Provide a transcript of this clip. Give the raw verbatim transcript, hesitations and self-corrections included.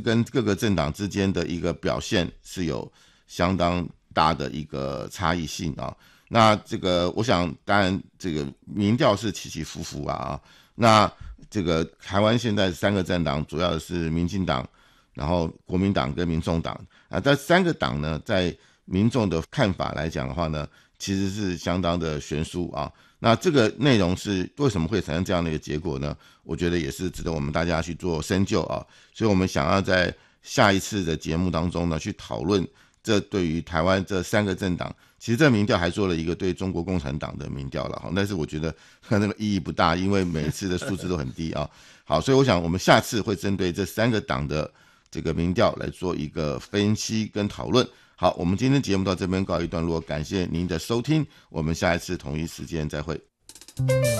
跟各个政党之间的一个表现是有相当大的一个差异性啊。那这个我想当然这个民调是起起伏伏啊，那这个台湾现在三个政党主要的是民进党，然后国民党跟民众党啊，这三个党呢在民众的看法来讲的话呢，其实是相当的悬殊啊。那这个内容是为什么会产生这样的一个结果呢？我觉得也是值得我们大家去做深究啊。所以我们想要在下一次的节目当中呢，去讨论这对于台湾这三个政党，其实这民调还做了一个对中国共产党的民调了，但是我觉得那个意义不大，因为每一次的数字都很低啊。好，所以我想我们下次会针对这三个党的这个民调来做一个分析跟讨论。好，我们今天节目到这边告一段落，感谢您的收听，我们下一次同一时间再会。